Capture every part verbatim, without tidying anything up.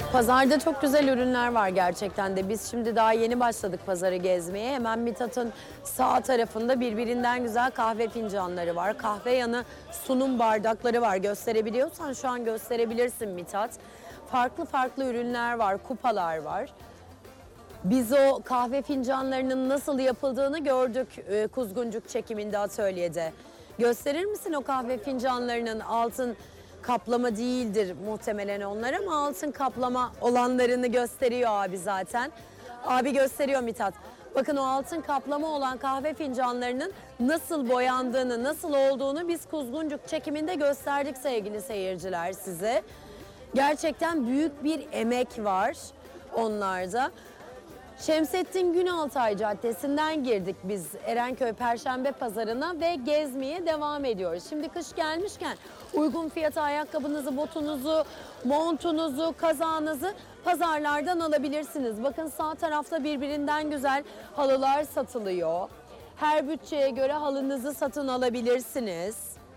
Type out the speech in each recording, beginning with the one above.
Pazarda çok güzel ürünler var gerçekten de. Biz şimdi daha yeni başladık pazarı gezmeye. Hemen Mithat'ın sağ tarafında birbirinden güzel kahve fincanları var. Kahve yanı sunum bardakları var. Gösterebiliyorsan şu an gösterebilirsin Mithat. Farklı farklı ürünler var, kupalar var. Biz o kahve fincanlarının nasıl yapıldığını gördük e, Kuzguncuk çekiminde, atölyede. Gösterir misin o kahve fincanlarının altın kaplama değildir muhtemelen onlar, ama altın kaplama olanlarını gösteriyor abi zaten. Abi gösteriyor Mithat. Bakın o altın kaplama olan kahve fincanlarının nasıl boyandığını, nasıl olduğunu biz Kuzguncuk çekiminde gösterdik sevgili seyirciler size. Gerçekten büyük bir emek var onlarda. Şemsettin Günaltay Caddesi'nden girdik biz Erenköy Perşembe Pazarı'na ve gezmeye devam ediyoruz. Şimdi kış gelmişken uygun fiyata ayakkabınızı, botunuzu, montunuzu, kazağınızı pazarlardan alabilirsiniz. Bakın sağ tarafta birbirinden güzel halılar satılıyor. Her bütçeye göre halınızı satın alabilirsiniz.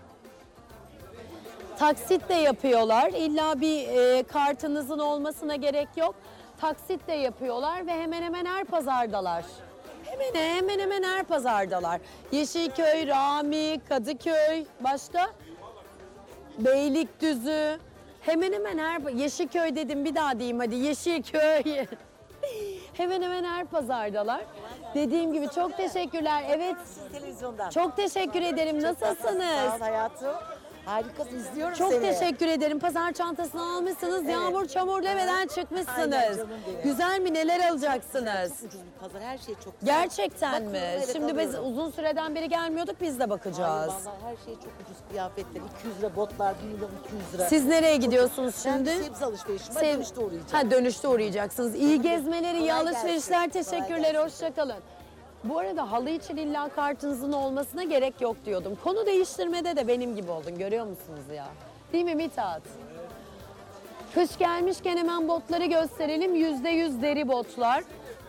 Taksitle yapıyorlar. İlla bir e, kartınızın olmasına gerek yok. Taksitle yapıyorlar ve hemen hemen her pazardalar. Hemen hemen hemen her pazardalar. Yeşilköy, Rami, Kadıköy, başka? Beylikdüzü. Hemen hemen her... Yeşilköy dedim, bir daha diyeyim hadi. Yeşilköy. Hemen hemen her pazardalar. Dediğim gibi çok teşekkürler. Evet. Televizyondan. Çok teşekkür ederim. Nasılsınız? Sağ ol hayatım. Harikasın, izliyorum Çok seni. teşekkür ederim. Pazar çantasını almışsınız. Evet. Yağmur çamur demeden çıkmışsınız. Aynen canım benim. Güzel mi? Neler alacaksınız? Çok ucuz bir pazar, her şey çok güzel. Gerçekten Bakıyorum, mi? evet, Şimdi biz alıyorum. uzun süreden beri gelmiyorduk. Biz de Hayır, bakacağız. vallahi her şey çok ucuz, kıyafetler iki yüz lira, botlar bir milyon iki yüz lira. Siz nereye gidiyorsunuz Ben şimdi? sebze alışverişim var, Sev- dönüşte uğrayacağım. Ha, dönüşte uğrayacaksınız. İyi gezmeler, iyi Kolay alışverişler. gelsin. Teşekkürler. Kolay gelsin. Hoşça kalın. Bu arada halı için illa kartınızın olmasına gerek yok diyordum. Konu değiştirmede de benim gibi oldun. Görüyor musunuz ya? Değil mi Mithat? Kış gelmişken hemen botları gösterelim. yüzde yüz deri botlar.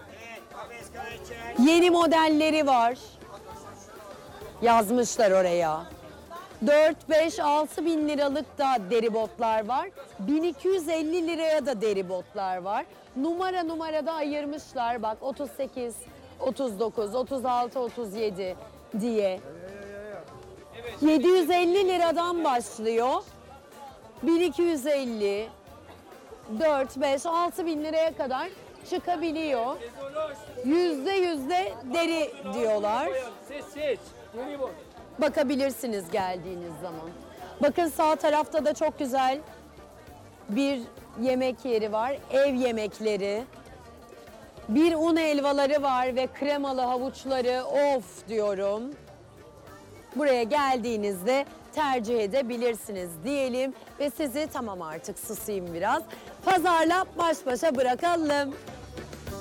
Yeni modelleri var. Yazmışlar oraya. dört, beş, altı bin liralık da deri botlar var. bin iki yüz elli liraya da deri botlar var. Numara numara da ayırmışlar. Bak otuz sekiz, otuz dokuz, otuz altı, otuz yedi diye. yedi yüz elli liradan başlıyor. bin iki yüz elli, dört, beş, altı bin liraya kadar çıkabiliyor. Yüzde yüzde deri diyorlar. Seç seç. Yeni bu. Bakabilirsiniz geldiğiniz zaman. Bakın sağ tarafta da çok güzel bir yemek yeri var. Ev yemekleri. Bir un helvaları var ve kremalı havuçları, of diyorum. Buraya geldiğinizde tercih edebilirsiniz diyelim ve sizi, tamam artık susayım biraz, pazarla baş başa bırakalım.